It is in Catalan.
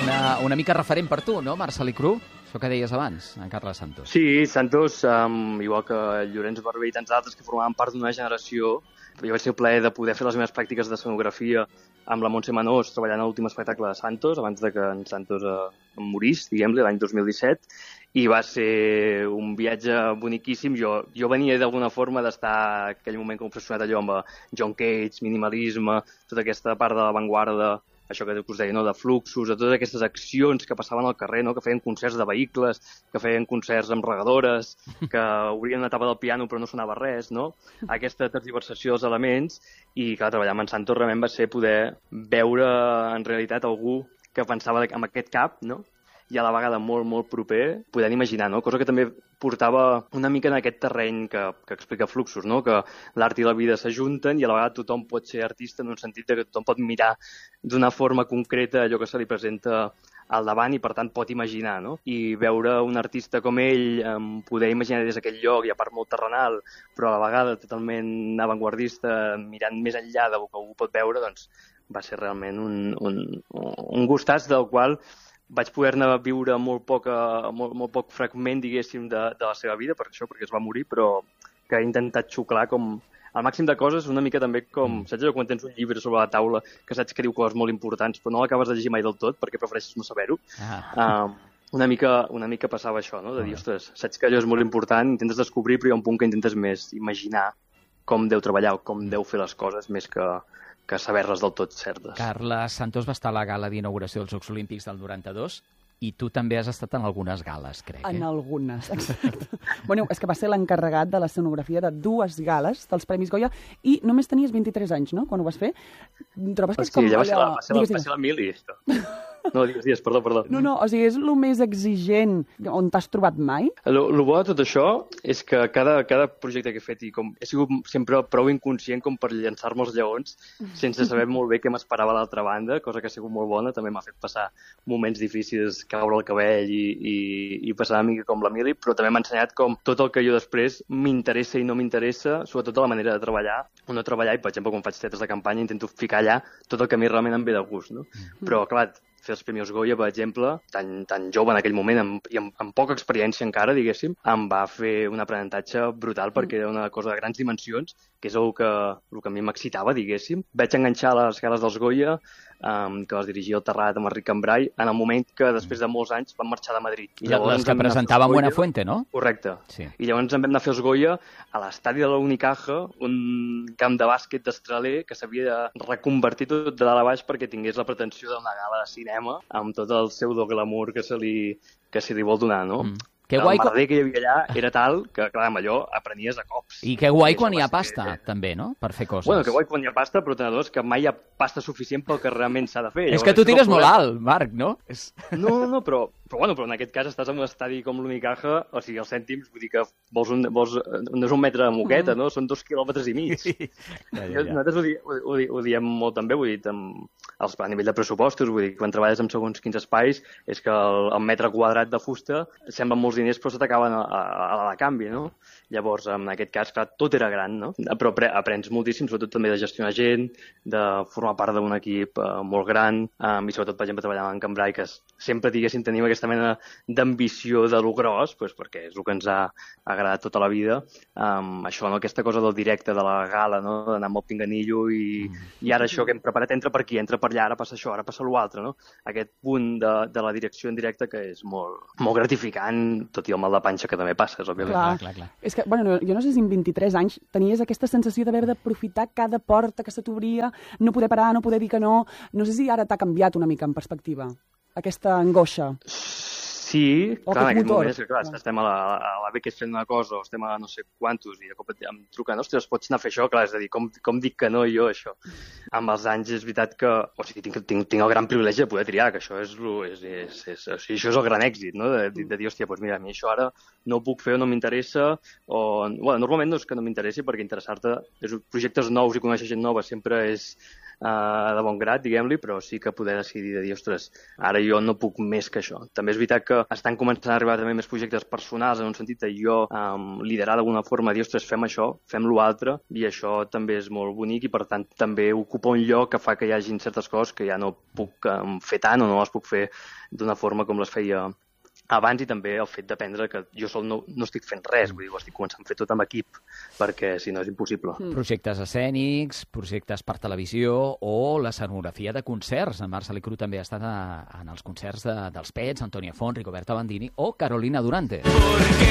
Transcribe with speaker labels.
Speaker 1: una mica referent per tu, no, Marcel·lí Cru? Això que deies abans, en Carles Santos.
Speaker 2: Sí, Santos, igual que Llorenç Barber i tants altres que formaven part d'una generació, jo vaig tenir el plaer de poder fer les meves pràctiques d'escenografia amb la Montse Manós treballant a l'últim espectacle de Santos, abans de que en Santos morís, diguem-li, l'any 2017, i va ser un viatge boniquíssim. Jo venia d'alguna forma d'estar en aquell moment com obsessionat allò amb John Cage, minimalisme, tota aquesta part de l'avantguarda, això que us deia, no? De fluxos, de totes aquestes accions que passaven al carrer, no? Que feien concerts de vehicles, que feien concerts amb regadores, que obrien una tapa del piano però no sonava res, no? Aquesta tergiversació dels elements, i clar, treballar amb en Santos realment va ser poder veure en realitat algú que pensava amb aquest cap, no? I a la vegada molt, molt proper, podent imaginar, no? Cosa que també portava una mica en aquest terreny que explica Fluxos, no? Que l'art i la vida s'ajunten i a la vegada tothom pot ser artista en un sentit que tothom pot mirar d'una forma concreta allò que se li presenta al davant i, per tant, pot imaginar, no? I veure un artista com ell poder imaginar des d'aquell lloc, i a part molt terrenal, però a la vegada totalment avantguardista, mirant més enllà del que algú pot veure, doncs va ser realment un gustàs del qual vaig poder-ne viure molt poc fragment, diguéssim, de la seva vida, perquè es va morir, però que he intentat xuclar com al màxim de coses, una mica també com, saps allò, quan tens un llibre sobre la taula que saps que diu coses molt importants, però no l'acabes de llegir mai del tot perquè prefereixes no saber-ho. Una mica passava això, no? De dir, ostres, saps que allò és molt important, intentes descobrir, però hi ha un punt que intentes més imaginar com deu treballar o com deu fer les coses, més que saber-les del tot certes.
Speaker 1: Carles Santos va estar a la gala d'inauguració dels Jocs Olímpics del 92 i tu també has estat en algunes gales, crec.
Speaker 3: En algunes, exacte. Bueno, és que va ser l'encarregat de l'escenografia de 2 gales dels Premis Goya i només tenies 23 anys, no?, quan ho vas fer. Trobes que és com
Speaker 2: allò... va ser la Mili, això. No, digues, perdó.
Speaker 3: No, o sigui, és el més exigent on t'has trobat mai?
Speaker 2: El bo de tot això és que cada projecte que he fet, i com he sigut sempre prou inconscient com per llançar-me els lleons sense saber molt bé què m'esperava a l'altra banda, cosa que ha sigut molt bona, també m'ha fet passar moments difícils, caure el cabell i passar una mica com la Mili, però també m'ha ensenyat com tot el que jo després m'interessa i no m'interessa, sobretot la manera de treballar o no treballar, i per exemple quan faig teatres de campanya intento ficar allà tot el que a mi realment em ve de gust, no? Però clar, fer els Premis Goya, per exemple, tan jove en aquell moment i amb poca experiència encara, diguéssim, em va fer un aprenentatge brutal perquè era una cosa de grans dimensions, que és el que a mi m'excitava, diguéssim. Vaig enganxar les gales dels Goya, que les dirigia el Terrat amb Enric Cambray, en el moment que després de molts anys van marxar de Madrid.
Speaker 1: I les que presentava en Buenafuente, no?
Speaker 2: Correcte.
Speaker 1: Sí.
Speaker 2: I llavors em vam anar a fer els Goya a l'estadi de la Unicaja, un camp de bàsquet d'Estraler que s'havia de reconvertir tot de dalt a baix perquè tingués la pretensió d'una gala de cinema amb tot el pseudo-glamour que se li vol donar, no?
Speaker 1: Que guai,
Speaker 2: el merder que hi havia allà era tal que, clar, amb allò aprenies a cops.
Speaker 1: I que guai quan hi ha pasta, també, no?, per fer coses.
Speaker 2: Bueno, que guai quan hi ha pasta, però tenedors que mai hi ha pasta suficient pel que realment s'ha de fer.
Speaker 1: És que tu tires molt alt, Marc, no?
Speaker 2: No, però en aquest cas estàs en un estadi com l'Unicaja, o sigui, els cèntims, vull dir que no és un metre de moqueta, no? Són 2,5 quilòmetres. Nosaltres ho diem molt també, vull dir, a nivell de pressupostos, vull dir, quan treballes amb segons quins espais, és que el metre quadrat de fusta semblen molts diners, però se t'acaben a la canvi, no? Llavors, en aquest cas, clar, tot era gran, no? Però aprens moltíssim, sobretot també de gestionar gent, de formar part d'un equip molt gran, i sobretot, per exemple, treballar en Cambrai, que sempre, diguéssim, tenim aquesta mena d'ambició de lo gros, perquè és el que ens ha agradat tota la vida. Això, no? Aquesta cosa del directe, de la gala, no? D'anar amb el pinganillo i ara això que hem preparat entra per aquí, entra per allà, ara passa això, ara passa l'altre, no? Aquest punt de la direcció en directe que és molt gratificant, tot i el mal de panxa que també passes, òbviament.
Speaker 3: Clar. És que, bueno, jo no sé si en 23 anys tenies aquesta sensació d'haver d'aprofitar cada porta que se t'obria, no poder parar, no poder dir que no. No sé si ara t'ha canviat una mica en perspectiva, aquesta angoixa.
Speaker 2: Sí, clar, en aquest moment és que, clar, estem a la B que fent una cosa, o estem a no sé quantos, i de cop em truquen, ostres, pots anar a fer això? Clar, és a dir, com dic que no jo, això? Amb els anys és veritat que, o sigui, tinc el gran privilegi de poder triar, que això això és el gran èxit, no? De dir, hòstia, doncs mira, a mi això ara no ho puc fer o no m'interessa, o... Bueno, normalment no és que no m'interessi, perquè interessar-te, projectes nous i conèixer gent nova sempre és de bon grat, diguem-li, però sí que poder decidir de dir, ostres, ara jo no puc més que això. També és veritat que estan començant a arribar també més projectes personals, en un sentit de jo liderar d'alguna forma, dir, ostres, fem això, fem l'altre, i això també és molt bonic i, per tant, també ocupa un lloc que fa que hi hagin certes coses que ja no puc fer tant o no les puc fer d'una forma com les feia abans, i també el fet d'aprendre que jo sol no estic fent res, vull dir, ho estic començant a fer tot amb equip, perquè si no és impossible.
Speaker 1: Projectes escènics, projectes per televisió o l'escenografia de concerts. En Marc Salicru també ha estat en els concerts dels Pets, Antònia Font, Rigoberta Bandini o Carolina Durante.